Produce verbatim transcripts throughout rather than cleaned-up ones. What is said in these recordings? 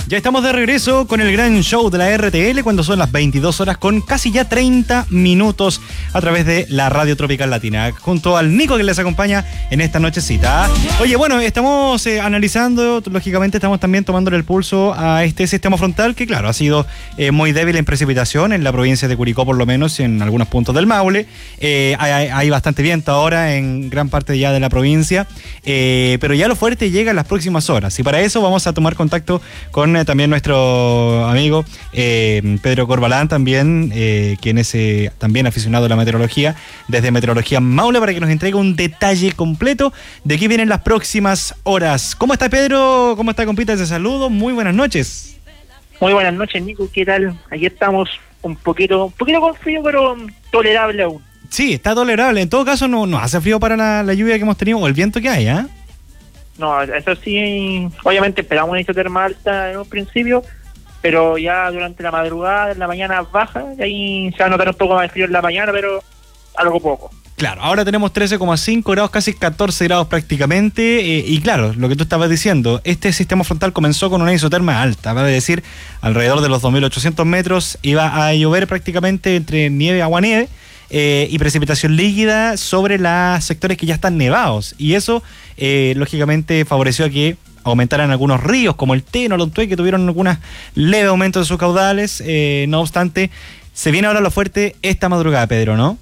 Ya estamos de regreso con el gran show de la R T L cuando son las veintidós horas con casi ya treinta minutos a través de la Radio Tropical Latina, junto al Nico que les acompaña en esta nochecita. Oye, bueno, estamos eh, analizando, lógicamente estamos también tomándole el pulso a este sistema frontal que, claro, ha sido eh, muy débil en precipitación en la provincia de Curicó, por lo menos, y en algunos puntos del Maule. Eh, hay, hay bastante viento ahora en gran parte ya de la provincia, eh, pero ya lo fuerte llega en las próximas horas, y para eso vamos a tomar contacto con también nuestro amigo eh, Pedro Corbalán, también eh, quien es eh, también aficionado a la meteorología desde Meteorología Maule, para que nos entregue un detalle completo de qué vienen las próximas horas. ¿Cómo está, Pedro? ¿Cómo está, compita? Te saludo, muy buenas noches. Muy buenas noches, Nico, ¿qué tal? Aquí estamos un poquito, un poquito con frío, pero tolerable aún. Sí, está tolerable. En todo caso, no, no hace frío para la, la lluvia que hemos tenido o el viento que hay, ¿ah? ¿eh? No, eso sí, obviamente esperamos una isoterma alta en un principio, pero ya durante la madrugada, en la mañana baja, y ahí se va a notar un poco más de frío en la mañana, pero algo poco. Claro, ahora tenemos trece coma cinco grados, casi catorce grados prácticamente, eh, y claro, lo que tú estabas diciendo, este sistema frontal comenzó con una isoterma alta, vale decir, alrededor de los dos mil ochocientos metros, iba a llover prácticamente entre nieve y aguanieve, Eh, y precipitación líquida sobre los sectores que ya están nevados, y eso eh, lógicamente favoreció a que aumentaran algunos ríos como el Teno, el Lontué, que tuvieron algunas leves aumentos de sus caudales. Eh, no obstante, se viene ahora lo fuerte esta madrugada, Pedro, ¿no?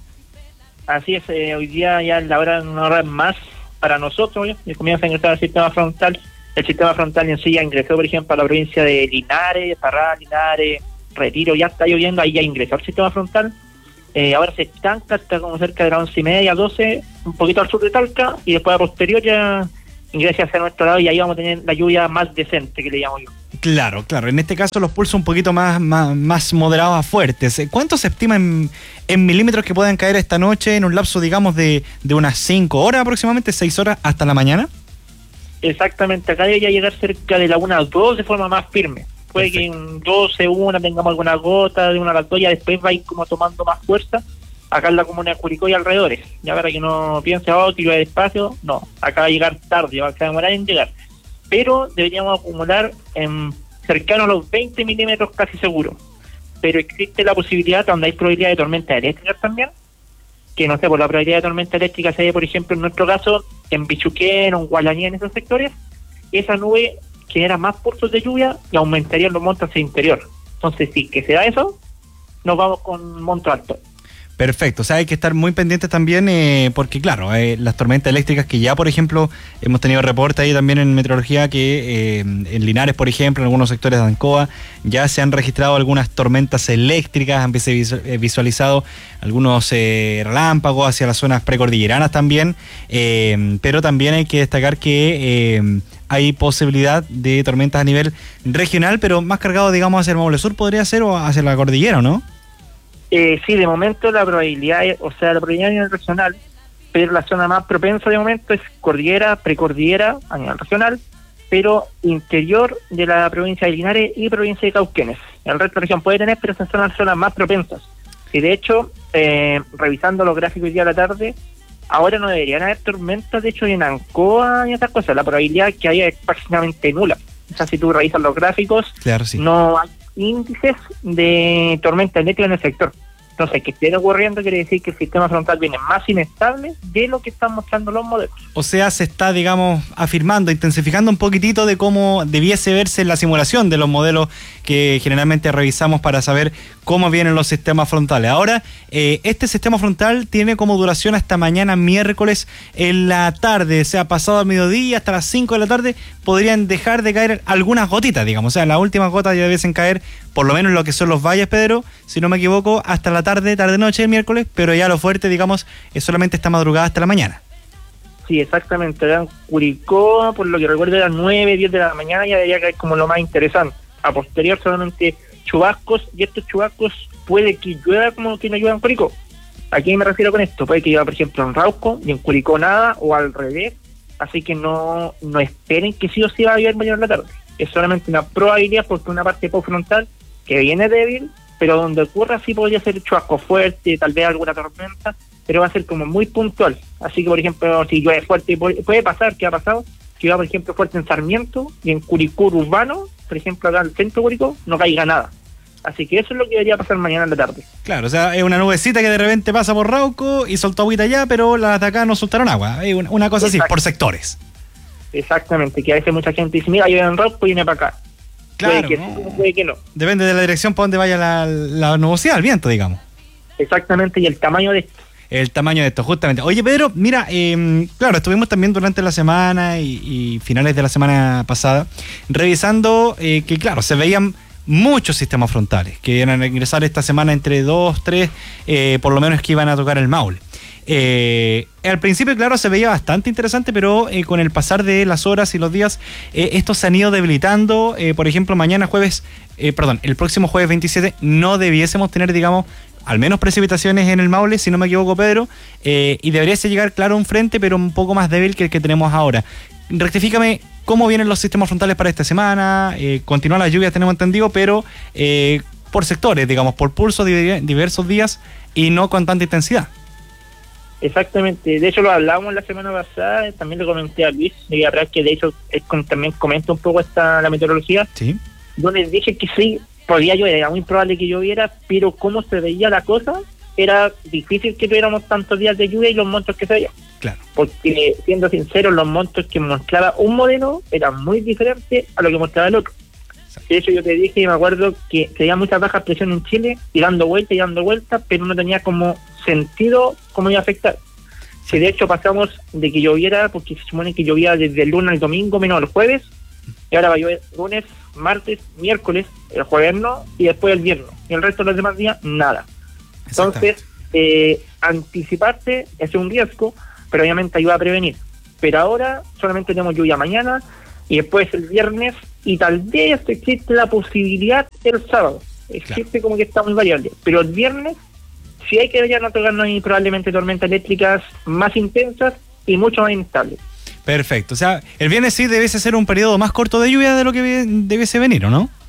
Así es, eh, hoy día ya la hora, una hora más para nosotros, ya comienza a ingresar el sistema frontal. El sistema frontal en sí ya ingresó, por ejemplo, a la provincia de Linares, Parral, Linares, Retiro, ya está lloviendo, ahí ya ingresó el sistema frontal. Eh, ahora se estanca, está como cerca de las once y media, doce, un poquito al sur de Talca, y después a posterior ya ingresa hacia nuestro lado y ahí vamos a tener la lluvia más decente, que le llamo yo. Claro, claro, en este caso los pulsos un poquito más, más, más moderados a fuertes. ¿Cuánto se estima en, en milímetros que puedan caer esta noche en un lapso, digamos, de, de unas cinco horas aproximadamente, seis horas hasta la mañana? Exactamente, acá debería llegar cerca de la una o dos de forma más firme. Puede que en doce, una tengamos alguna gota de una a las dos, ya después va a ir como tomando más fuerza acá en la comuna de Curicó y alrededores. Ya para que no piense, oh, que llueve despacio, no, acá va a llegar tarde, va a demorar en llegar. Pero deberíamos acumular en cercano a los veinte milímetros casi seguro. Pero existe la posibilidad, donde hay probabilidad de tormentas eléctricas también, que no sé, por la probabilidad de tormenta eléctrica se ve, por ejemplo, en nuestro caso, en Bichuquén o en Gualañé, en esos sectores, esa nube genera más puntos de lluvia y aumentarían los montos hacia el interior. Entonces, si que se da eso, nos vamos con monto alto. Perfecto, o sea, hay que estar muy pendientes también eh, porque, claro, eh, las tormentas eléctricas que ya, por ejemplo, hemos tenido reporte ahí también en meteorología que eh, en Linares, por ejemplo, en algunos sectores de Ancoa, ya se han registrado algunas tormentas eléctricas, han visualizado algunos eh, relámpagos hacia las zonas precordilleranas también, eh, pero también hay que destacar que eh, hay posibilidad de tormentas a nivel regional, pero más cargado, digamos, hacia el Maule Sur podría ser o hacia la cordillera, ¿no? Eh, sí, de momento la probabilidad, o sea, la probabilidad a nivel regional, pero la zona más propensa de momento es cordillera, precordillera a nivel regional, pero interior de la provincia de Linares y provincia de Cauquenes. El resto de la región puede tener, pero esas son las zonas más propensas. Y de hecho, eh, revisando los gráficos hoy día a la tarde, ahora no deberían haber tormentas, de hecho, en Ancoa y otras cosas. La probabilidad que haya es prácticamente nula. O sea, si tú revisas los gráficos, claro, sí, no hay índices de tormenta eléctrica en el sector. Entonces, que esté ocurriendo quiere decir que el sistema frontal viene más inestable de lo que están mostrando los modelos. O sea, se está, digamos, afirmando, intensificando un poquitito de cómo debiese verse la simulación de los modelos que generalmente revisamos para saber cómo vienen los sistemas frontales. Ahora, eh, este sistema frontal tiene como duración hasta mañana miércoles en la tarde, o sea, pasado al mediodía hasta las cinco de la tarde podrían dejar de caer algunas gotitas, digamos, o sea, las últimas gotas ya debiesen caer, por lo menos en lo que son los valles, Pedro, si no me equivoco, hasta la tarde, tarde-noche del miércoles, pero ya lo fuerte, digamos, es solamente esta madrugada hasta la mañana. Sí, exactamente, en Curicó, por lo que recuerdo, a las nueve, diez de la mañana ya debería caer como lo más interesante. A posterior solamente chubascos, y estos chubascos puede que llueva como que no llueva en Curicó. ¿A qué me refiero con esto? Puede que llueva, por ejemplo, en Rauco y en Curicó nada, o al revés, así que no, no esperen que sí o sí va a llover mañana en la tarde. Es solamente una probabilidad porque una parte postfrontal que viene débil, pero donde ocurra sí podría ser chubasco fuerte, tal vez alguna tormenta, pero va a ser como muy puntual. Así que, por ejemplo, si llueve fuerte, puede pasar, ¿qué ha pasado? Que va, por ejemplo, fuerte en Sarmiento y en Curicó urbano, por ejemplo, acá en el centro Curicó, no caiga nada. Así que eso es lo que debería pasar mañana en la tarde. Claro, o sea, es una nubecita que de repente pasa por Rauco y soltó agüita allá, pero las de acá no soltaron agua. Es una, una cosa Exacto. así, por sectores. Exactamente, que a veces mucha gente dice, mira, yo en Rauco y viene para acá. Claro, puede que no. sí, puede que no. Depende de la dirección para donde vaya la, la nubosidad, el viento, digamos. Exactamente, y el tamaño de esto. El tamaño de esto, justamente. Oye, Pedro, mira, eh, claro, estuvimos también durante la semana y, y finales de la semana pasada revisando eh, que, claro, se veían muchos sistemas frontales que iban a ingresar esta semana entre dos, tres, eh, por lo menos que iban a tocar el Maule. Eh, al principio, claro, se veía bastante interesante, pero eh, con el pasar de las horas y los días, eh, estos se han ido debilitando. Eh, por ejemplo, mañana jueves, eh, perdón, el próximo jueves veintisiete no debiésemos tener, digamos, al menos precipitaciones en el Maule, si no me equivoco, Pedro, eh, y debería llegar, claro, un frente, pero un poco más débil que el que tenemos ahora. Rectifícame, ¿cómo vienen los sistemas frontales para esta semana? Eh, continúan las lluvias, tenemos entendido, pero eh, por sectores, digamos, por pulso de diversos días y no con tanta intensidad. Exactamente, de hecho lo hablábamos la semana pasada, también le comenté a Luis de Villarreal, que de hecho él también comenta un poco esta la meteorología, sí. Donde dije que sí, podía llover, era muy probable que lloviera, pero como se veía la cosa, era difícil que tuviéramos tantos días de lluvia y los montos que se veían. Claro. Porque, siendo sincero, los montos que mostraba un modelo eran muy diferentes a lo que mostraba el otro. De hecho, yo te dije, y me acuerdo que tenía muchas bajas presión en Chile, y dando vueltas y dando vueltas, pero no tenía como sentido cómo iba a afectar. Si de hecho pasamos de que lloviera, porque se supone que llovía desde el lunes al domingo, menos el jueves, y ahora va a llover lunes, martes, miércoles, el jueves no, y después el viernes. Y el resto de los demás días, nada. Entonces, eh, anticiparse es un riesgo, pero obviamente ayuda a prevenir. Pero ahora solamente tenemos lluvia mañana, y después el viernes, y tal vez existe la posibilidad el sábado. Existe claro. Como que está muy variable. Pero el viernes, sí hay que ya no tocarnos ahí probablemente tormentas eléctricas más intensas y mucho más inestables. Perfecto. O sea, el viernes sí debiese ser un periodo más corto de lluvia de lo que debiese venir, ¿o no?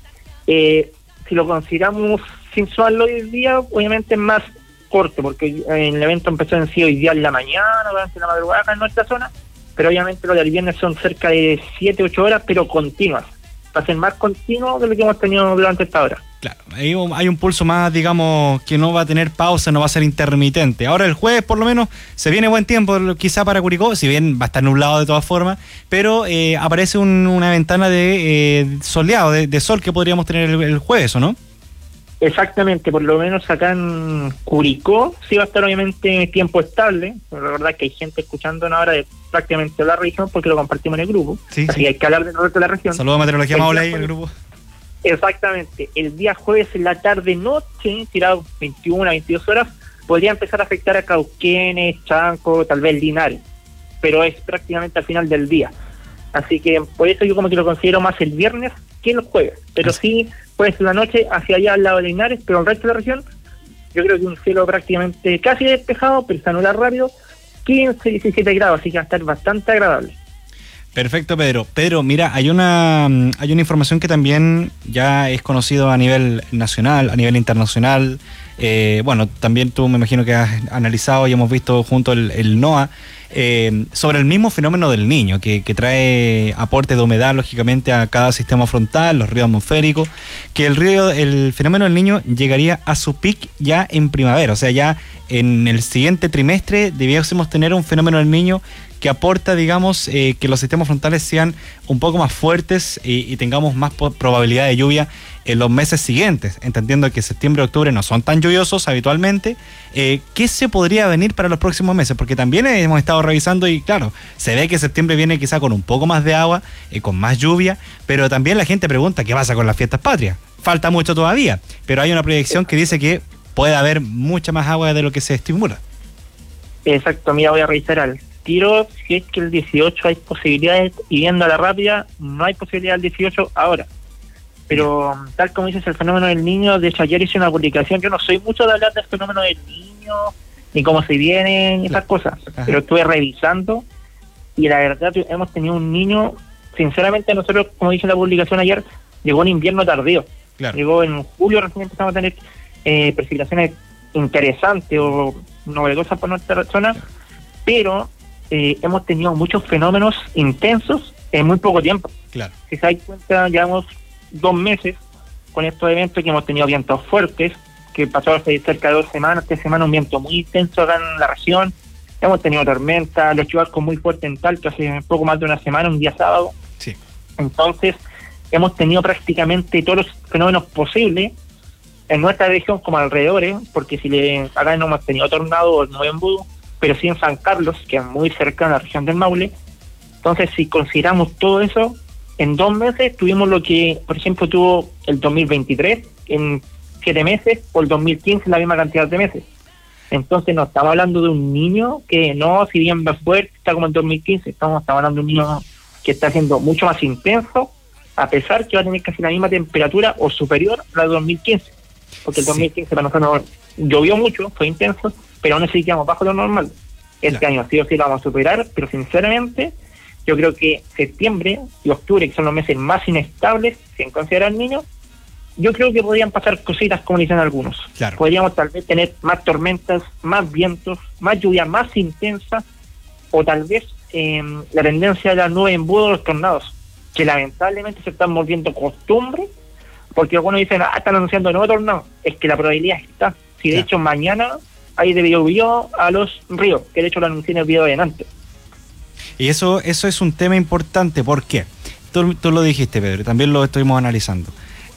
Eh, si lo consideramos sin sumarlo hoy día, obviamente es más corto, porque el evento empezó en sí hoy día en la mañana, durante la madrugada acá en nuestra zona, pero obviamente lo del viernes son cerca de siete, ocho horas, pero continuas. Va a ser más continuo de lo que hemos tenido durante esta hora. Claro, hay un, hay un pulso más, digamos, que no va a tener pausa, no va a ser intermitente. Ahora el jueves, por lo menos, se viene buen tiempo, quizá para Curicó, si bien va a estar nublado de todas formas, pero eh, aparece un, una ventana de eh, soleado, de, de sol que podríamos tener el, el jueves, ¿o no? Exactamente, por lo menos acá en Curicó sí va a estar obviamente tiempo estable. La verdad que hay gente escuchando ahora de prácticamente la región porque lo compartimos en el grupo, sí, así sí. que hay que hablar del resto de la región. Saludos a Meteorología Maule ahí en el grupo. Exactamente, el día jueves en la tarde-noche, tirado veintiuna, veintidós horas, podría empezar a afectar a Cauquenes, Chanco, tal vez Linares, pero es prácticamente al final del día. Así que por eso yo como que lo considero más el viernes que el jueves, pero sí, pues la noche hacia allá al lado de Linares, pero el resto de la región, yo creo que un cielo prácticamente casi despejado, pero se anula rápido, quince, diecisiete grados, así que va a estar bastante agradable. Perfecto, Pedro. Pedro, mira, hay una hay una información que también ya es conocido a nivel nacional, a nivel internacional. Eh, bueno, también tú me imagino que has analizado y hemos visto junto el, el NOAA eh, sobre el mismo fenómeno del Niño, que, que trae aporte de humedad, lógicamente, a cada sistema frontal, los ríos atmosféricos, que el río, el fenómeno del Niño llegaría a su pic ya en primavera, o sea, ya en el siguiente trimestre debiésemos tener un fenómeno del Niño que aporta, digamos, eh, que los sistemas frontales sean un poco más fuertes y, y tengamos más probabilidad de lluvia en los meses siguientes, entendiendo que septiembre y octubre no son tan lluviosos habitualmente. Eh, ¿Qué se podría venir para los próximos meses? Porque también hemos estado revisando y claro, se ve que septiembre viene quizá con un poco más de agua, eh, con más lluvia, pero también la gente pregunta qué pasa con las fiestas patrias. Falta mucho todavía, pero hay una proyección que dice que puede haber mucha más agua de lo que se estimula. Exacto, mira, voy a revisar al tiro si es que el dieciocho hay posibilidades, y viendo a la rápida, no hay posibilidad del dieciocho ahora. Pero tal como dices, el fenómeno del Niño, de hecho ayer hice una publicación, yo no soy mucho de hablar del fenómeno del Niño, ni cómo se vienen esas cosas, Ajá. pero estuve revisando, y la verdad hemos tenido un Niño, sinceramente nosotros, como dije en la publicación ayer, llegó en invierno tardío, claro. llegó en julio, recién empezamos a tener eh, precipitaciones interesantes o novedosas por nuestra zona, pero eh, hemos tenido muchos fenómenos intensos en muy poco tiempo. Claro. Si se dan cuenta, llevamos dos meses con estos eventos que hemos tenido vientos fuertes, que pasó hace cerca de dos semanas, tres semanas, un viento muy intenso acá en la región. Hemos tenido tormentas, los chubascos muy fuertes en Talca hace poco más de una semana, un día sábado. Sí. Entonces, hemos tenido prácticamente todos los fenómenos posibles en nuestra región como alrededores, porque si le acá no hemos tenido tornado no embudo, pero sí en San Carlos, que es muy cercana a la región del Maule. Entonces, si consideramos todo eso, en dos meses tuvimos lo que, por ejemplo, tuvo el dos mil veintitrés en siete meses, o el dos mil quince en la misma cantidad de meses. Entonces, no estamos hablando de un niño que no, si bien va fuerte, está como el dos mil quince, estamos, estamos hablando de un niño que está siendo mucho más intenso, a pesar que va a tener casi la misma temperatura o superior a la de dos mil quince. Porque el sí. dos mil quince para nosotros llovió mucho, fue intenso, pero aún así quedamos bajo lo normal. Este claro. año sí o sí lo vamos a superar, pero sinceramente yo creo que septiembre y octubre, que son los meses más inestables, sin considerar niños, yo creo que podrían pasar cositas como dicen algunos. Claro. Podríamos tal vez tener más tormentas, más vientos, más lluvia más intensa, o tal vez eh, la tendencia de la nube embudo de los tornados, que lamentablemente se están volviendo costumbre, porque algunos dicen, ah, están anunciando nuevo tornado. Es que la probabilidad está. Si de claro. hecho mañana hay de llovió a los ríos, que de hecho lo anuncié en el video de antes. Y eso eso es un tema importante. ¿Por qué? Tú, tú lo dijiste, Pedro, también lo estuvimos analizando.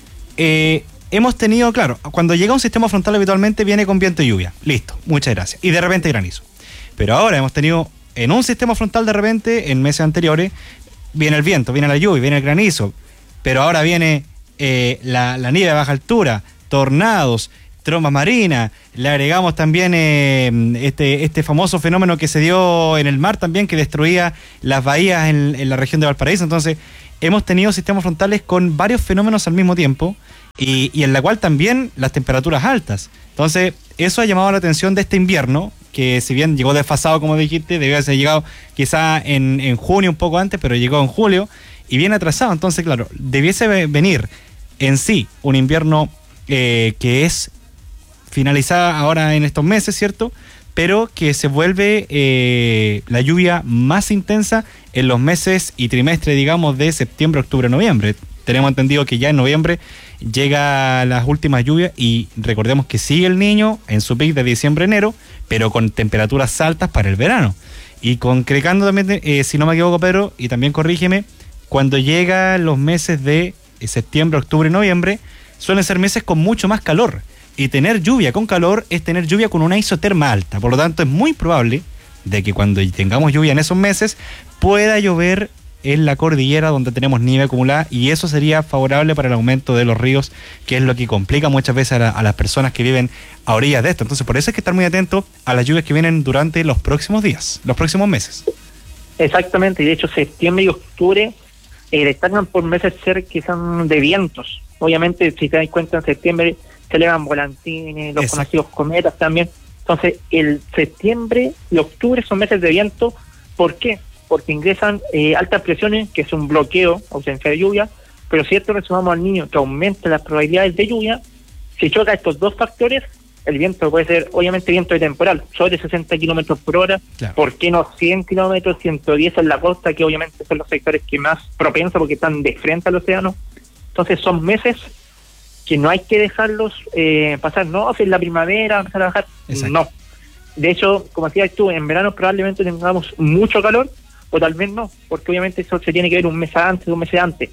Eh, hemos tenido, claro, cuando llega un sistema frontal habitualmente viene con viento y lluvia. Listo, muchas gracias. Y de repente granizo. Pero ahora hemos tenido en un sistema frontal de repente, en meses anteriores, viene el viento, viene la lluvia, viene el granizo. Pero ahora viene eh, la, la nieve a baja altura, tornados, trombas marinas, le agregamos también eh, este, este famoso fenómeno que se dio en el mar también, que destruía las bahías en, en la región de Valparaíso. Entonces, hemos tenido sistemas frontales con varios fenómenos al mismo tiempo y, y en la cual también las temperaturas altas. Entonces, eso ha llamado la atención de este invierno, que si bien llegó desfasado, como dijiste, debió haber llegado quizá en, en junio, un poco antes, pero llegó en julio y viene atrasado. Entonces, claro, debiese venir en sí un invierno eh, que es finalizada ahora en estos meses, ¿cierto? Pero que se vuelve eh, la lluvia más intensa en los meses y trimestre, digamos, de septiembre, octubre, noviembre. Tenemos entendido que ya en noviembre llega las últimas lluvias y recordemos que sigue el Niño en su pic de diciembre, enero, pero con temperaturas altas para el verano. Y concretando también, eh, si no me equivoco, Pedro, y también corrígeme, cuando llegan los meses de septiembre, octubre, noviembre, suelen ser meses con mucho más calor. Y tener lluvia con calor es tener lluvia con una isoterma alta. Por lo tanto, es muy probable de que cuando tengamos lluvia en esos meses, pueda llover en la cordillera donde tenemos nieve acumulada, y eso sería favorable para el aumento de los ríos, que es lo que complica muchas veces a, la, a las personas que viven a orillas de esto. Entonces, por eso hay que estar muy atentos a las lluvias que vienen durante los próximos días, los próximos meses. Exactamente, y de hecho septiembre y octubre eh, destacan por meses ser que son de vientos. Obviamente, si te das cuenta, en septiembre se elevan volantines, los Exacto. conocidos cometas también. Entonces, el septiembre y octubre son meses de viento. ¿Por qué? Porque ingresan eh, altas presiones, que es un bloqueo, ausencia de lluvia, pero si esto le sumamos al Niño, que aumenta las probabilidades de lluvia, si choca estos dos factores, el viento puede ser, obviamente, viento de temporal, sobre sesenta kilómetros por hora, claro. ¿Por qué no cien kilómetros, ciento diez en la costa, que obviamente son los sectores que más propensos porque están de frente al océano? Entonces, son meses que no hay que dejarlos eh, pasar, no, si es la primavera, empezar a bajar, Exacto. no. De hecho, como decías tú, en verano probablemente tengamos mucho calor, o tal vez no, porque obviamente eso se tiene que ver un mes antes, un mes antes.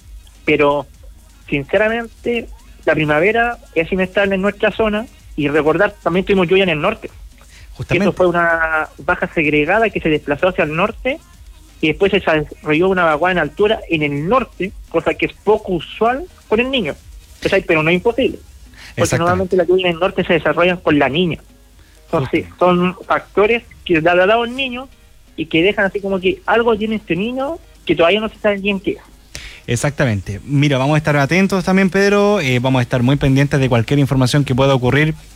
Pero, sinceramente, la primavera es inestable en nuestra zona, y recordar, también tuvimos lluvia en el norte. Justamente. Eso fue una baja segregada que se desplazó hacia el norte, y después se desarrolló una vaguada en altura en el norte, cosa que es poco usual con el Niño. Pero no es imposible, porque normalmente la lluvia en el norte se desarrollan con la Niña. Entonces, sí, son factores que le ha dado el Niño y que dejan así como que algo tiene este niño que todavía no se sabe bien qué es. Exactamente. Mira, vamos a estar atentos también, Pedro, eh, vamos a estar muy pendientes de cualquier información que pueda ocurrir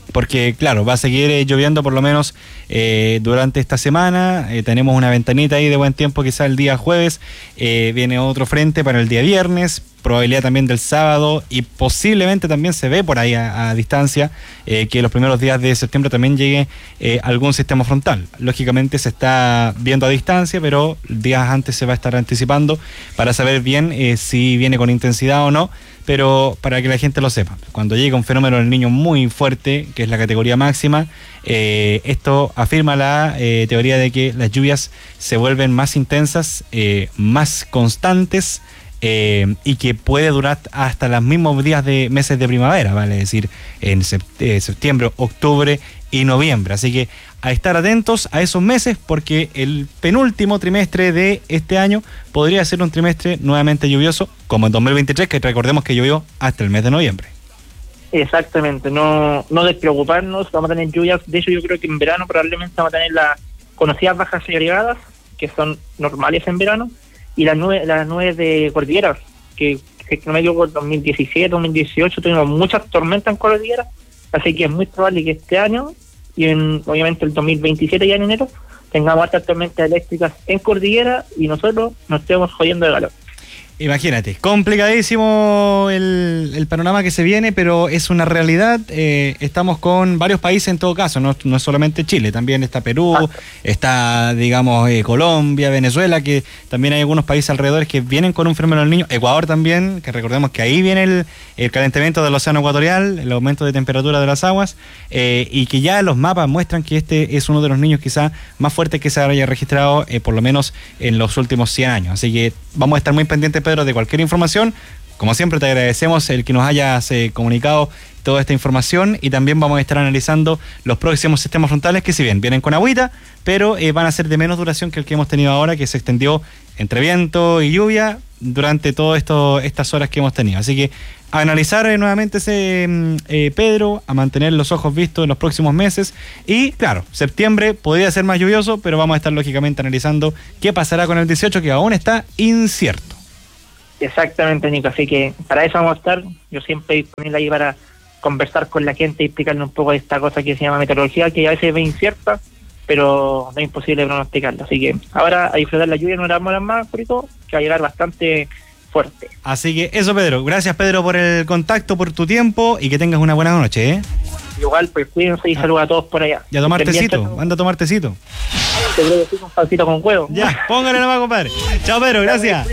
porque claro, va a seguir eh, lloviendo por lo menos eh, durante esta semana. Eh, tenemos una ventanita ahí de buen tiempo, quizá el día jueves, eh, viene otro frente para el día viernes, probabilidad también del sábado, y posiblemente también se ve por ahí a, a distancia eh, que los primeros días de septiembre también llegue eh, algún sistema frontal. Lógicamente se está viendo a distancia, pero días antes se va a estar anticipando para saber bien eh, si viene con intensidad o no, pero para que la gente lo sepa, cuando llega un fenómeno del Niño muy fuerte, que es la categoría máxima, eh, esto afirma la eh, teoría de que las lluvias se vuelven más intensas, eh, más constantes, Eh, y que puede durar hasta los mismos días de meses de primavera, vale decir, en sept- eh, septiembre, octubre y noviembre. Así que a estar atentos a esos meses, porque el penúltimo trimestre de este año podría ser un trimestre nuevamente lluvioso, como en dos mil veintitrés, que recordemos que llovió hasta el mes de noviembre. Exactamente, no, no despreocuparnos, vamos a tener lluvias. De hecho, yo creo que en verano probablemente vamos a tener las conocidas bajas agregadas, que son normales en verano, y las nubes, las nubes de cordilleras, que, que no me equivoco, en dos mil diecisiete, dos mil dieciocho tuvimos muchas tormentas en cordilleras, así que es muy probable que este año, y en, obviamente el dos mil veintisiete ya en enero, tengamos hartas tormentas eléctricas en cordillera y nosotros nos estemos jodiendo de calor. Imagínate, complicadísimo el, el panorama que se viene, pero es una realidad. Eh, estamos con varios países en todo caso, no, no es solamente Chile, también está Perú, ah. está, digamos, eh, Colombia, Venezuela, que también hay algunos países alrededor que vienen con un fenómeno del Niño. Ecuador también, que recordemos que ahí viene el, el calentamiento del océano ecuatorial, el aumento de temperatura de las aguas, eh, y que ya los mapas muestran que este es uno de los niños quizá más fuertes que se haya registrado, eh, por lo menos en los últimos cien años. Así que vamos a estar muy pendientes, Pedro, de cualquier información. Como siempre, te agradecemos el que nos hayas eh, comunicado toda esta información, y también vamos a estar analizando los próximos sistemas frontales, que si bien vienen con agüita, pero eh, van a ser de menos duración que el que hemos tenido ahora, que se extendió entre viento y lluvia durante todas estas horas que hemos tenido. Así que a analizar eh, nuevamente ese eh, Pedro, a mantener los ojos vistos en los próximos meses, y claro, septiembre podría ser más lluvioso, pero vamos a estar lógicamente analizando qué pasará con el dieciocho, que aún está incierto. Exactamente, Nico, así que para eso vamos a estar. Yo siempre disponible ahí para conversar con la gente y explicarle un poco de esta cosa que se llama meteorología, que a veces es incierta, pero no es imposible pronosticarla. Así que ahora a disfrutar la lluvia, no la vamos a más, por eso, que va a llegar bastante fuerte. Así que eso, Pedro. Gracias, Pedro, por el contacto, por tu tiempo, y que tengas una buena noche, ¿eh? Igual, pues cuídense y ah. saludos a todos por allá. Y a tomar tecito, anda a tomar tecito. Te creo que sí, un pancito con huevo. Ya, póngale nomás, compadre. Chao, Pedro, gracias.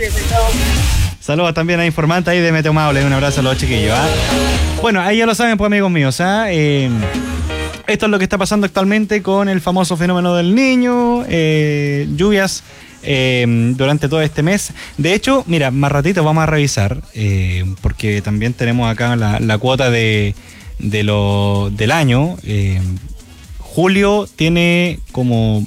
Saludos también a Informante ahí de Meteomable. Un abrazo a los chiquillos. ¿eh? Bueno, ahí ya lo saben, pues, amigos míos. ¿eh? Eh, esto es lo que está pasando actualmente con el famoso fenómeno del Niño. Eh, lluvias eh, durante todo este mes. De hecho, mira, más ratito vamos a revisar, eh, porque también tenemos acá la, la cuota de, de lo, del año. Eh, julio tiene como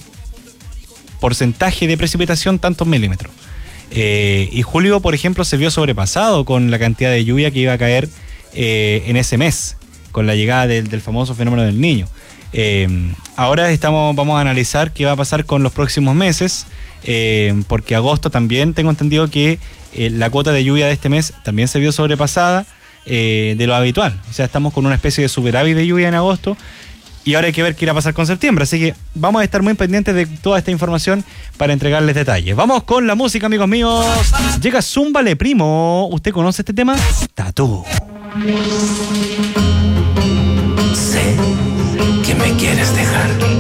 porcentaje de precipitación tantos milímetros. Eh, y julio, por ejemplo, se vio sobrepasado con la cantidad de lluvia que iba a caer eh, en ese mes, con la llegada del, del famoso fenómeno del Niño. Eh, ahora estamos, vamos a analizar qué va a pasar con los próximos meses, eh, porque agosto también tengo entendido que eh, la cuota de lluvia de este mes también se vio sobrepasada eh, de lo habitual. O sea, estamos con una especie de superávit de lluvia en agosto. Y ahora hay que ver qué irá a pasar con septiembre. Así que vamos a estar muy pendientes de toda esta información para entregarles detalles. Vamos con la música, amigos míos. Llega Zúmbale Primo. ¿Usted conoce este tema? Tatú. Sé que me quieres dejar.